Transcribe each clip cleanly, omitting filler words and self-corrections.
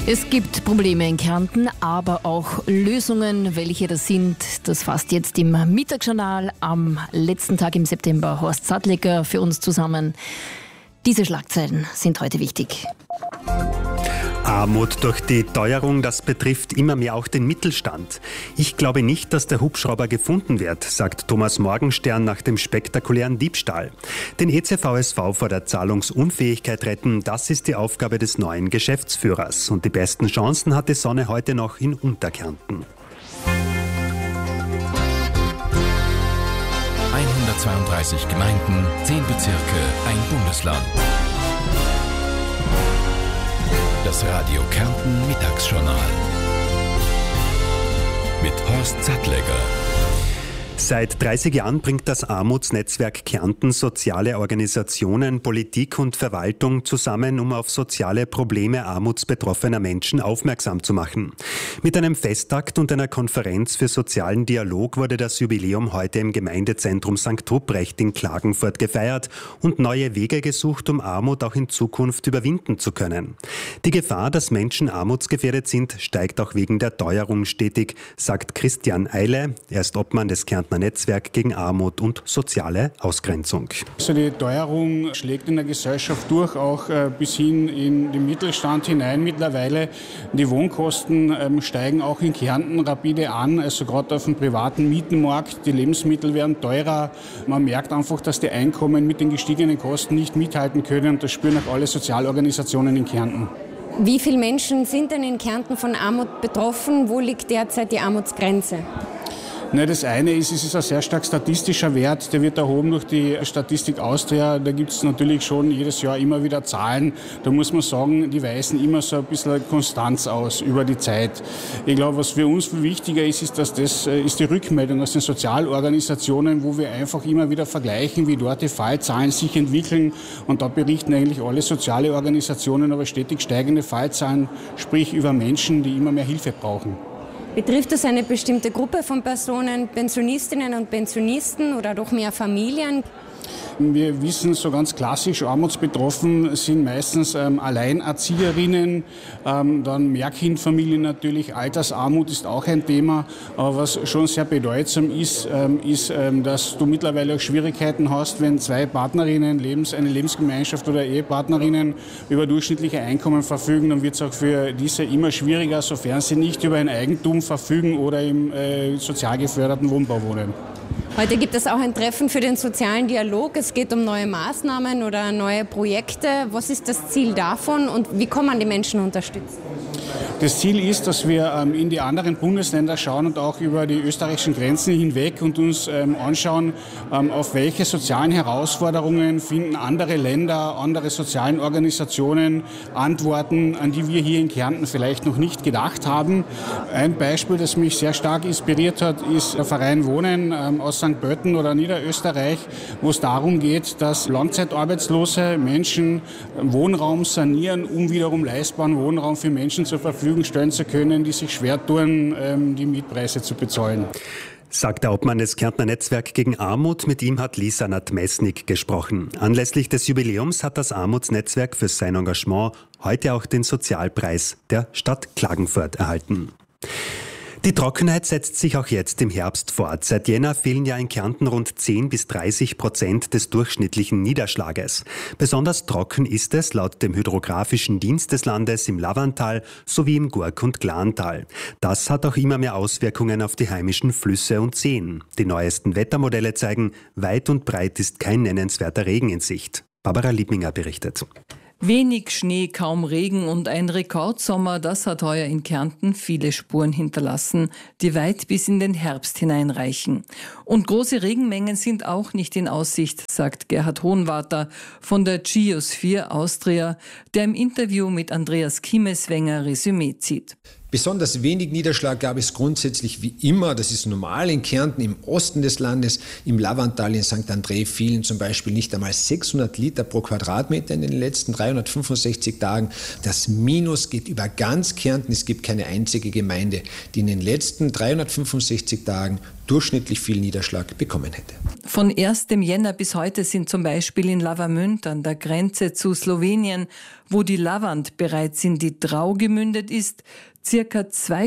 Es gibt Probleme in Kärnten, aber auch Lösungen. Welche das sind, das fasst jetzt im Mittagsjournal am letzten Tag im September Horst Sattleger für uns zusammen. Diese Schlagzeilen sind heute wichtig. Armut durch die Teuerung, das betrifft immer mehr auch den Mittelstand. Ich glaube nicht, dass der Hubschrauber gefunden wird, sagt Thomas Morgenstern nach dem spektakulären Diebstahl. Den ECVSV vor der Zahlungsunfähigkeit retten, das ist die Aufgabe des neuen Geschäftsführers. Und die besten Chancen hat die Sonne heute noch in Unterkärnten. 132 Gemeinden, 10 Bezirke, ein Bundesland. Das Radio Kärnten Mittagsjournal mit Horst Sattleger. Seit 30 Jahren bringt das Armutsnetzwerk Kärnten soziale Organisationen, Politik und Verwaltung zusammen, um auf soziale Probleme armutsbetroffener Menschen aufmerksam zu machen. Mit einem Festakt und einer Konferenz für sozialen Dialog wurde das Jubiläum heute im Gemeindezentrum St. Ruprecht in Klagenfurt gefeiert und neue Wege gesucht, um Armut auch in Zukunft überwinden zu können. Die Gefahr, dass Menschen armutsgefährdet sind, steigt auch wegen der Teuerung stetig, sagt Christian Eile. Er ist Obmann des Kärntner Netzwerk gegen Armut und soziale Ausgrenzung. Also die Teuerung schlägt in der Gesellschaft durch, auch bis hin in den Mittelstand hinein mittlerweile. Die Wohnkosten steigen auch in Kärnten rapide an, also gerade auf dem privaten Mietenmarkt. Die Lebensmittel werden teurer. Man merkt einfach, dass die Einkommen mit den gestiegenen Kosten nicht mithalten können, und das spüren auch alle Sozialorganisationen in Kärnten. Wie viele Menschen sind denn in Kärnten von Armut betroffen? Wo liegt derzeit die Armutsgrenze? Das eine ist, es ist ein sehr stark statistischer Wert, der wird erhoben durch die Statistik Austria. Da gibt es natürlich schon jedes Jahr immer wieder Zahlen. Da muss man sagen, die weisen immer so ein bisschen Konstanz aus über die Zeit. Ich glaube, was für uns viel wichtiger ist, ist die Rückmeldung aus den Sozialorganisationen, wo wir einfach immer wieder vergleichen, wie dort die Fallzahlen sich entwickeln. Und da berichten eigentlich alle soziale Organisationen über stetig steigende Fallzahlen, sprich über Menschen, die immer mehr Hilfe brauchen. Betrifft das eine bestimmte Gruppe von Personen, Pensionistinnen und Pensionisten oder doch mehr Familien? Wir wissen, so ganz klassisch armutsbetroffen sind meistens Alleinerzieherinnen, dann Mehrkindfamilien natürlich. Altersarmut ist auch ein Thema. Aber was schon sehr bedeutsam ist, dass du mittlerweile auch Schwierigkeiten hast, wenn zwei Partnerinnen, eine Lebensgemeinschaft oder Ehepartnerinnen über durchschnittliche Einkommen verfügen, dann wird es auch für diese immer schwieriger, sofern sie nicht über ein Eigentum verfügen oder im sozial geförderten Wohnbau wohnen. Heute gibt es auch ein Treffen für den sozialen Dialog. Es geht um neue Maßnahmen oder neue Projekte. Was ist das Ziel davon und wie kann man die Menschen unterstützen? Das Ziel ist, dass wir in die anderen Bundesländer schauen und auch über die österreichischen Grenzen hinweg und uns anschauen, auf welche sozialen Herausforderungen finden andere Länder, andere sozialen Organisationen Antworten, an die wir hier in Kärnten vielleicht noch nicht gedacht haben. Ein Beispiel, das mich sehr stark inspiriert hat, ist der Verein Wohnen aus St. Pölten oder Niederösterreich, wo es darum geht, dass langzeitarbeitslose Menschen Wohnraum sanieren, um wiederum leistbaren Wohnraum für Menschen zur Verfügung stellen zu können, die sich schwer tun, die Mietpreise zu bezahlen. Sagt der Obmann des Kärntner Netzwerk gegen Armut. Mit ihm hat Lisa Nadmesnik gesprochen. Anlässlich des Jubiläums hat das Armutsnetzwerk für sein Engagement heute auch den Sozialpreis der Stadt Klagenfurt erhalten. Die Trockenheit setzt sich auch jetzt im Herbst fort. Seit Jänner fehlen ja in Kärnten rund 10-30% des durchschnittlichen Niederschlages. Besonders trocken ist es laut dem Hydrographischen Dienst des Landes im Lavantal sowie im Gurk- und Glantal. Das hat auch immer mehr Auswirkungen auf die heimischen Flüsse und Seen. Die neuesten Wettermodelle zeigen, weit und breit ist kein nennenswerter Regen in Sicht. Barbara Liebminger berichtet. Wenig Schnee, kaum Regen und ein Rekordsommer, das hat heuer in Kärnten viele Spuren hinterlassen, die weit bis in den Herbst hineinreichen. Und große Regenmengen sind auch nicht in Aussicht, sagt Gerhard Hohenwarter von der Geosphere Austria, der im Interview mit Andreas Kiemeswenger Resümee zieht. Besonders wenig Niederschlag gab es grundsätzlich wie immer, das ist normal in Kärnten, im Osten des Landes. Im Lavantal in St. André fielen zum Beispiel nicht einmal 600 Liter pro Quadratmeter in den letzten 365 Tagen. Das Minus geht über ganz Kärnten. Es gibt keine einzige Gemeinde, die in den letzten 365 Tagen durchschnittlich viel Niederschlag bekommen hätte. Von 1. Jänner bis heute sind zum Beispiel in Lavamünd an der Grenze zu Slowenien, wo die Lavand bereits in die Drau gemündet ist, circa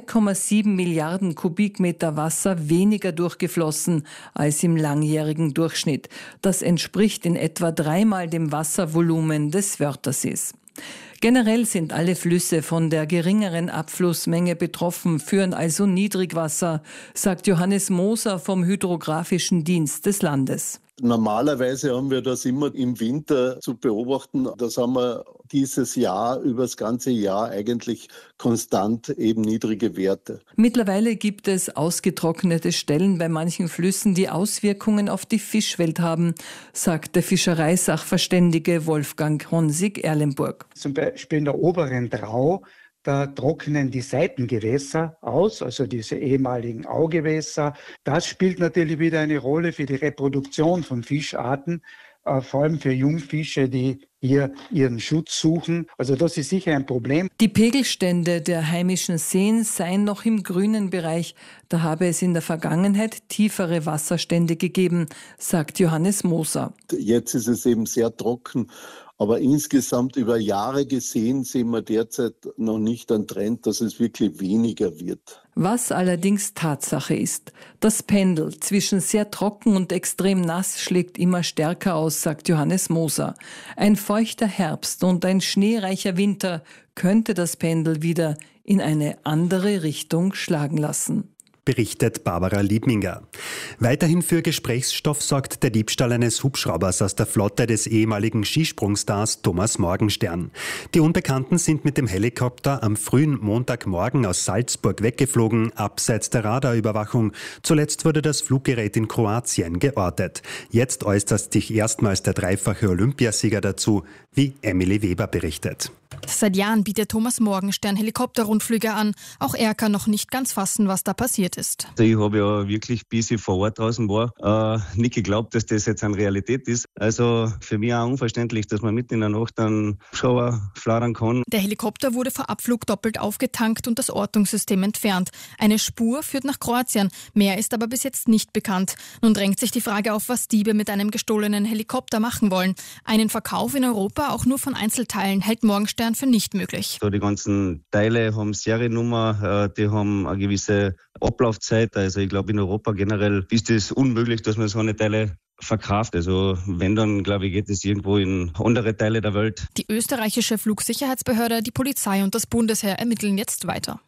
2,7 Milliarden Kubikmeter Wasser weniger durchgeflossen als im langjährigen Durchschnitt. Das entspricht in etwa 3-mal dem Wasservolumen des Wörthersees. Generell sind alle Flüsse von der geringeren Abflussmenge betroffen, führen also Niedrigwasser, sagt Johannes Moser vom Hydrographischen Dienst des Landes. Normalerweise haben wir das immer im Winter zu beobachten. Das haben wir dieses Jahr, über das ganze Jahr eigentlich konstant eben niedrige Werte. Mittlerweile gibt es ausgetrocknete Stellen bei manchen Flüssen, die Auswirkungen auf die Fischwelt haben, sagt der Fischereisachverständige Wolfgang Honsig-Erlenburg. Zum Beispiel in der oberen Drau, da trocknen die Seitengewässer aus, also diese ehemaligen Augewässer. Das spielt natürlich wieder eine Rolle für die Reproduktion von Fischarten, vor allem für Jungfische, die hier ihren Schutz suchen. Also das ist sicher ein Problem. Die Pegelstände der heimischen Seen seien noch im grünen Bereich. Da habe es in der Vergangenheit tiefere Wasserstände gegeben, sagt Johannes Moser. Jetzt ist es eben sehr trocken. Aber insgesamt über Jahre gesehen sehen wir derzeit noch nicht einen Trend, dass es wirklich weniger wird. Was allerdings Tatsache ist, das Pendel zwischen sehr trocken und extrem nass schlägt immer stärker aus, sagt Johannes Moser. Ein feuchter Herbst und ein schneereicher Winter könnte das Pendel wieder in eine andere Richtung schlagen lassen. Berichtet Barbara Liebminger. Weiterhin für Gesprächsstoff sorgt der Diebstahl eines Hubschraubers aus der Flotte des ehemaligen Skisprungstars Thomas Morgenstern. Die Unbekannten sind mit dem Helikopter am frühen Montagmorgen aus Salzburg weggeflogen, abseits der Radarüberwachung. Zuletzt wurde das Fluggerät in Kroatien geortet. Jetzt äußert sich erstmals der dreifache Olympiasieger dazu, wie Emily Weber berichtet. Seit Jahren bietet Thomas Morgenstern Helikopterrundflüge an. Auch er kann noch nicht ganz fassen, was da passiert ist. Ich habe ja wirklich, bis ich vor Ort draußen war, nicht geglaubt, dass das jetzt eine Realität ist. Also für mich auch unverständlich, dass man mitten in der Nacht einen Hubschrauber flattern kann. Der Helikopter wurde vor Abflug doppelt aufgetankt und das Ortungssystem entfernt. Eine Spur führt nach Kroatien. Mehr ist aber bis jetzt nicht bekannt. Nun drängt sich die Frage auf, was Diebe mit einem gestohlenen Helikopter machen wollen. Einen Verkauf in Europa, auch nur von Einzelteilen, hält Morgenstern für nicht möglich. So, die ganzen Teile haben Seriennummer, die haben eine gewisse Ablaufzeit. Also ich glaube, in Europa generell ist es unmöglich, dass man so eine Teile verkauft. Also wenn, dann glaube ich, geht es irgendwo in andere Teile der Welt. Die österreichische Flugsicherheitsbehörde, die Polizei und das Bundesheer ermitteln jetzt weiter.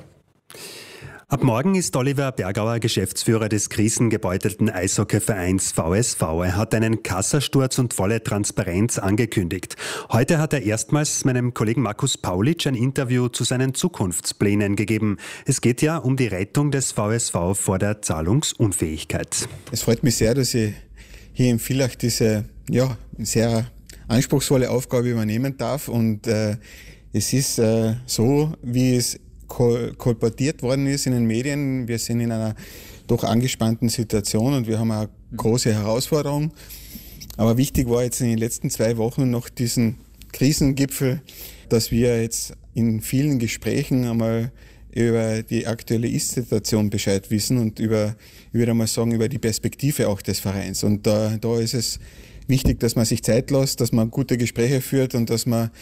Ab morgen ist Oliver Bergauer Geschäftsführer des krisengebeutelten Eishockeyvereins VSV. Er hat einen Kassasturz und volle Transparenz angekündigt. Heute hat er erstmals meinem Kollegen Markus Paulitsch ein Interview zu seinen Zukunftsplänen gegeben. Es geht ja um die Rettung des VSV vor der Zahlungsunfähigkeit. Es freut mich sehr, dass ich hier in Villach diese sehr anspruchsvolle Aufgabe übernehmen darf. Und es ist so, wie es kolportiert worden ist in den Medien. Wir sind in einer doch angespannten Situation und wir haben eine große Herausforderung. Aber wichtig war jetzt in den letzten 2 Wochen noch diesen Krisengipfel, dass wir jetzt in vielen Gesprächen einmal über die aktuelle Ist-Situation Bescheid wissen und ich würde mal sagen, über die Perspektive auch des Vereins. Und da ist es wichtig, dass man sich Zeit lässt, dass man gute Gespräche führt und dass man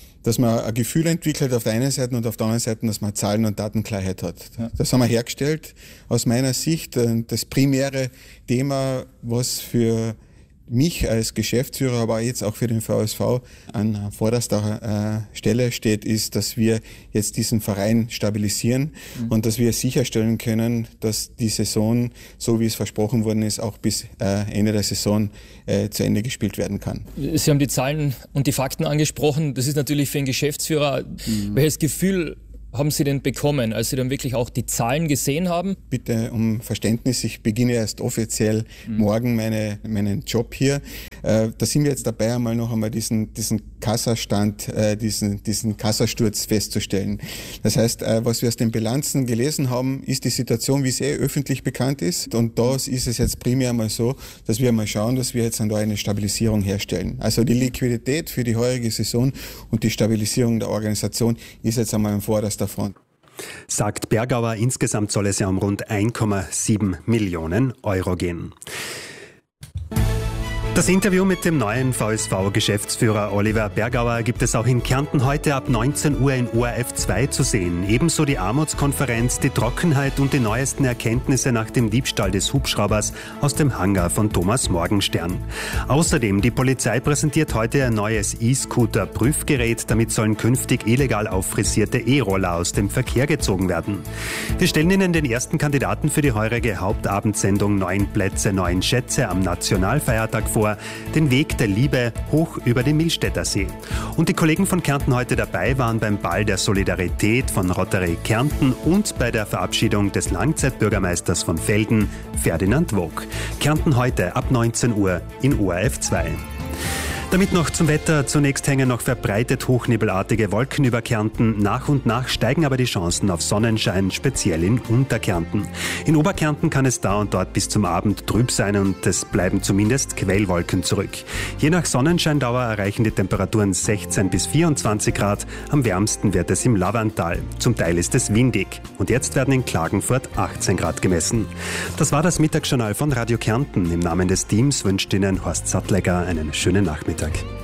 ein Gefühl entwickelt auf der einen Seite und auf der anderen Seite, dass man Zahlen- und Datenklarheit hat. Ja. Das haben wir hergestellt. Aus meiner Sicht das primäre Thema, was für mich als Geschäftsführer, aber jetzt auch für den VSV an vorderster Stelle steht, ist, dass wir jetzt diesen Verein stabilisieren und dass wir sicherstellen können, dass die Saison, so wie es versprochen worden ist, auch bis Ende der Saison zu Ende gespielt werden kann. Sie haben die Zahlen und die Fakten angesprochen. Das ist natürlich für einen Geschäftsführer, welches Gefühl haben Sie denn bekommen, als Sie dann wirklich auch die Zahlen gesehen haben? Bitte um Verständnis, ich beginne erst offiziell morgen meinen Job hier. Da sind wir jetzt dabei, noch einmal diesen Kassastand, diesen Kassasturz festzustellen. Das heißt, was wir aus den Bilanzen gelesen haben, ist die Situation, wie sie öffentlich bekannt ist. Und da ist es jetzt primär mal so, dass wir mal schauen, dass wir jetzt da eine Stabilisierung herstellen. Also die Liquidität für die heurige Saison und die Stabilisierung der Organisation ist jetzt einmal im vorderster Front. sagt Bergauer. Insgesamt soll es ja um rund 1,7 Millionen Euro gehen. Das Interview mit dem neuen VSV-Geschäftsführer Oliver Bergauer gibt es auch in Kärnten heute ab 19 Uhr in ORF 2 zu sehen. Ebenso die Armutskonferenz, die Trockenheit und die neuesten Erkenntnisse nach dem Diebstahl des Hubschraubers aus dem Hangar von Thomas Morgenstern. Außerdem, die Polizei präsentiert heute ein neues E-Scooter-Prüfgerät. Damit sollen künftig illegal auffrisierte E-Roller aus dem Verkehr gezogen werden. Wir stellen Ihnen den ersten Kandidaten für die heurige Hauptabendsendung 9 Plätze, 9 Schätze am Nationalfeiertag vor. Den Weg der Liebe hoch über den Millstätter See. Und die Kollegen von Kärnten heute dabei waren beim Ball der Solidarität von Rotary Kärnten und bei der Verabschiedung des Langzeitbürgermeisters von Velden, Ferdinand Wog. Kärnten heute ab 19 Uhr in ORF 2. Damit noch zum Wetter. Zunächst hängen noch verbreitet hochnebelartige Wolken über Kärnten. Nach und nach steigen aber die Chancen auf Sonnenschein, speziell in Unterkärnten. In Oberkärnten kann es da und dort bis zum Abend trüb sein und es bleiben zumindest Quellwolken zurück. Je nach Sonnenscheindauer erreichen die Temperaturen 16 bis 24 Grad. Am wärmsten wird es im Lavantal. Zum Teil ist es windig. Und jetzt werden in Klagenfurt 18 Grad gemessen. Das war das Mittagsjournal von Radio Kärnten. Im Namen des Teams wünscht Ihnen Horst Sattlegger einen schönen Nachmittag.